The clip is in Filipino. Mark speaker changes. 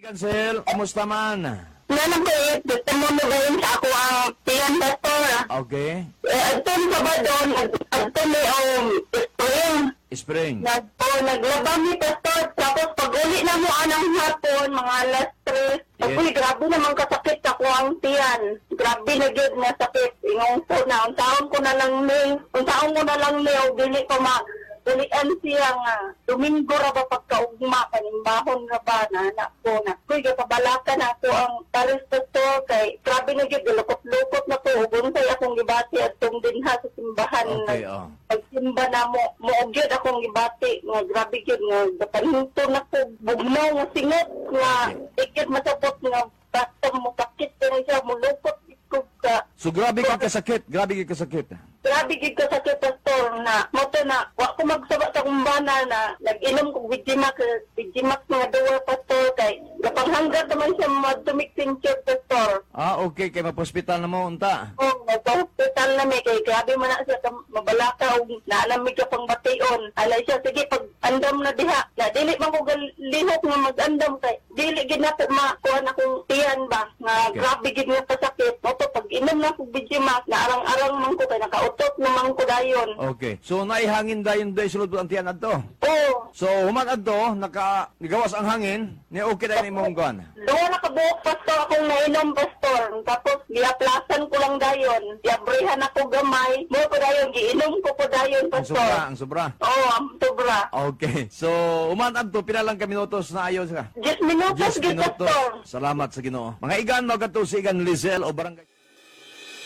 Speaker 1: Cancel, kamusta man?
Speaker 2: Nanang ko gusto mo na gawin sa ako ang tiyan pastor.
Speaker 1: Okay.
Speaker 2: Agton sa ba doon, agton may spring.
Speaker 1: Spring.
Speaker 2: Naglabang ni pastor, tapos pag uli na mo anang hapon, mga alas 3. Uy, grabe naman kasakit ako ang tiyan. Grabe na yun na sakit. Ingong po na, unsaon ko na lang ni, dili ko ulian siya nga, Domingo ra ba pagkaugma, kanimbahon ra ba na anak ko na. Kuy, kapabalakan ako ang paris pastor kay, grabe na yun, lukot-lukot na po, ubunsay akong gibati at dinha sa simbahan.
Speaker 1: Okay,
Speaker 2: Pagsimba na mo ugyod akong gibati, nga grabe yun, nga dapaninto na ko, bugnaw nga singot, nga ikit masapot nga, basta mo sakit ko na siya, mulukot ko ka.
Speaker 1: So grabe ka kasakit, grabe ka kasakit.
Speaker 2: Grabe gid ko sa pastor na moto na wa ko magsaba sa kumbana na nag-inom ko Vigimax nga duwa pastor kay gapanghanggat naman siya madumiksin siya pastor.
Speaker 1: Okay, kay mapospital na mo unta.
Speaker 2: Nagpa-hospital na may kay grabe man na siya mabalaka og naalamig ka pang bation. Alay siya sige pag andam na diha. Na dili man ko lihok nga mag-andam kay dili gid na po makuha akong tiyan ba nga grabe gid nga pasakit. Moto pag inom na ko Vigimax na arang-arang man ko kay nakautot naman ko dayon.
Speaker 1: Okay. So naihangin dayon day sulod ang tiyan adto.
Speaker 2: Oo.
Speaker 1: So human adto nagawas ang hangin, ni okay dayon imong gan.
Speaker 2: Doon nakabuok pastor akong nainom pastor. Tapos giaplasan ko lang dayon. Giabrihan ako gamay. Mo ko dayon giinom ko po dayon pastor.
Speaker 1: Ang sobra.
Speaker 2: Oo, ang sobra.
Speaker 1: Okay. So human adto pila lang ka minutos na ayon ka.
Speaker 2: 10 minutos
Speaker 1: 10
Speaker 2: gid
Speaker 1: minutos.
Speaker 2: pastor.
Speaker 1: Salamat sa Ginoo. Mga igan mo kadto si igan Lizelle o barangay